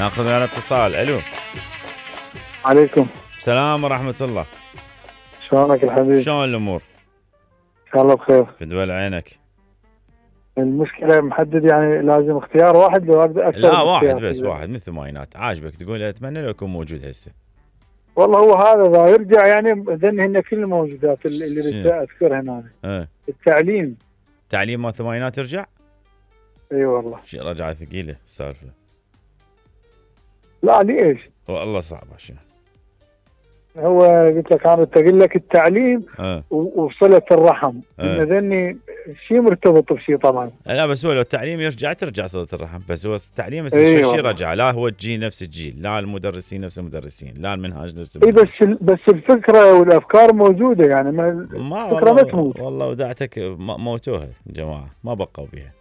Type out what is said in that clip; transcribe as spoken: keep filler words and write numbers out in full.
ناخذ على اتصال. الو عليكم السلام ورحمة الله. شلونك الحبيب؟ شلون الامور؟ ان شاء الله بخير. في دول عينك. المشكله محدد يعني لازم اختيار واحد لو اكثر؟ لا واحد بس، واحد من الثمانينات عاجبك تقول اتمنى لو يكون موجود هسه. والله هو هذا اذا يرجع يعني اذن هن كل الموجودات اللي اللي اذكرها هنا. اه التعليم. تعليم مال الثمانينات يرجع؟ اي أيوة والله. شيء رجعه ثقيله السالفه. لا ليش؟ والله صعبه شنو. هو قلت لك انا اقول لك التعليم اه وصله الرحم اه. ذني شيء مرتبط بشيء طبعا. لا بس هو لو التعليم يرجع ترجع صله الرحم، بس هو التعليم بس أيوة شيء رجع، لا هو الجيل نفس الجيل، لا المدرسين نفس المدرسين، لا المنهاج نفس اي المنهاج. بس بس الفكره والافكار موجوده يعني ما ما الفكره ما تموت. والله ودعتك موتوها الجماعه ما بقوا بها.